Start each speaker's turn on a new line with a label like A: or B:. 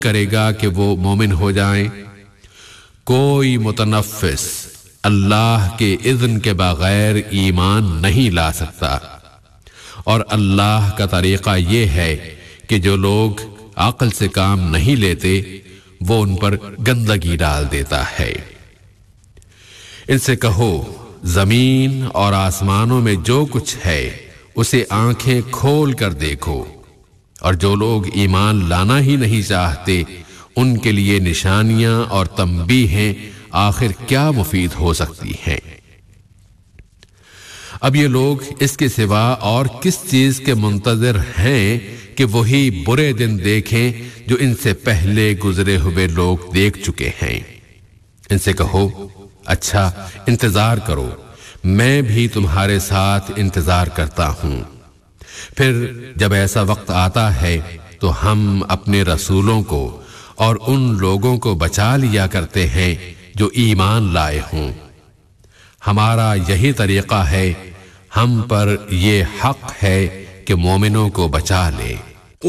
A: کرے گا کہ وہ مومن ہو جائیں۔ کوئی متنفس اللہ کے اذن کے بغیر ایمان نہیں لا سکتا، اور اللہ کا طریقہ یہ ہے کہ جو لوگ عقل سے کام نہیں لیتے وہ ان پر گندگی ڈال دیتا ہے۔ ان سے کہو زمین اور آسمانوں میں جو کچھ ہے اسے آنکھیں کھول کر دیکھو، اور جو لوگ ایمان لانا ہی نہیں چاہتے ان کے لیے نشانیاں اور تنبیہیں آخر کیا مفید ہو سکتی ہیں۔ اب یہ لوگ اس کے سوا اور کس چیز کے منتظر ہیں کہ وہی برے دن دیکھیں جو ان سے پہلے گزرے ہوئے لوگ دیکھ چکے ہیں۔ ان سے کہو اچھا انتظار کرو، میں بھی تمہارے ساتھ انتظار کرتا ہوں۔ پھر جب ایسا وقت آتا ہے تو ہم اپنے رسولوں کو اور ان لوگوں کو بچا لیا کرتے ہیں جو ایمان لائے ہوں۔ ہمارا یہی طریقہ ہے، ہم پر یہ حق ہے کہ مومنوں کو بچا لے۔